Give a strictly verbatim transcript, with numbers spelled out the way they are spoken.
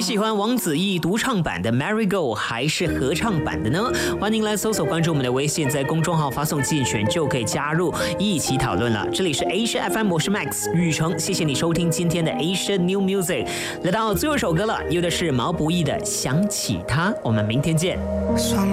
喜欢王子异独唱版的 Marigo 还是合唱版的呢？欢迎来搜索关注我们的微信，在公众号发送竞选就可以加入一起讨论了。这里是 Asia F M， 我是 Max 雨成，谢谢你收听今天的 Asia New Music。来到最后一首歌了，有的是毛不易的《想起他》，我们明天见。